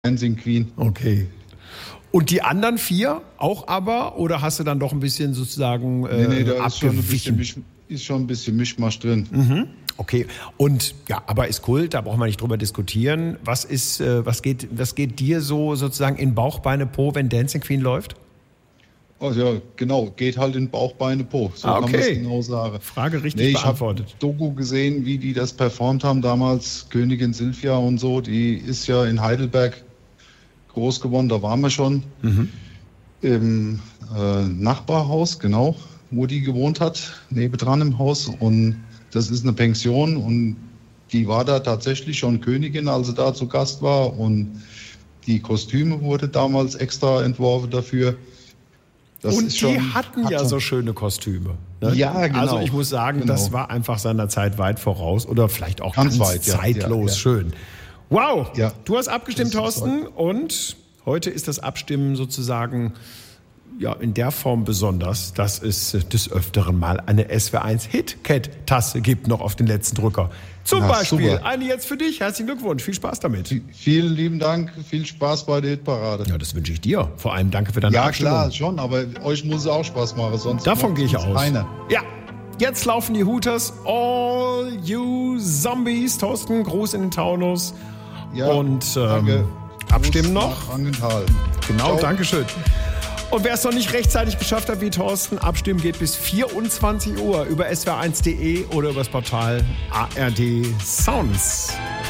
Dancing Queen. Okay. Und die anderen 4 auch aber? Oder hast du dann doch ein bisschen sozusagen Nee, da abgewichen? ist schon ein bisschen Mischmasch drin. Mhm. Okay. Und ja, aber ist Kult, da brauchen wir nicht drüber diskutieren. Was geht dir so sozusagen in Bauch, Beine, Po, wenn Dancing Queen läuft? Oh ja, genau. Geht halt in Bauch, Beine, Po. So kann man es genau sagen. Frage richtig beantwortet. Ich habe Doku gesehen, wie die das performt haben damals. Königin Silvia und so. Die ist ja in Heidelberg groß geworden. Da waren wir schon. Im Nachbarhaus, genau, wo die gewohnt hat. Nebendran im Haus. Und das ist eine Pension. Und die war da tatsächlich schon Königin, als sie da zu Gast war. Und die Kostüme wurde damals extra entworfen dafür. Und die hatten ja so schöne Kostüme. Ne? Ja, genau. Also ich muss sagen, das war einfach seiner Zeit weit voraus oder vielleicht auch ganz weit, zeitlos schön. Wow, du hast abgestimmt, Thorsten, und heute ist das Abstimmen sozusagen ja in der Form besonders, dass es des Öfteren mal eine SWR1 HitCat-Tasse gibt noch auf den letzten Drücker. Zum Beispiel super. Eine jetzt für dich. Herzlichen Glückwunsch. Viel Spaß damit. Vielen lieben Dank. Viel Spaß bei der Hitparade. Ja, das wünsche ich dir. Vor allem danke für deine Abstimmung. Ja, klar, schon. Aber euch muss es auch Spaß machen. Sonst davon gehe ich aus. Keiner. Ja, jetzt laufen die Hooters. All you Zombies. Thorsten, Gruß in den Taunus. Ja, und abstimmen noch. Frankenthal. Genau, Dankeschön. Und wer es noch nicht rechtzeitig geschafft hat wie Thorsten, abstimmen geht bis 24 Uhr über swr1.de oder über das Portal ARD Sounds.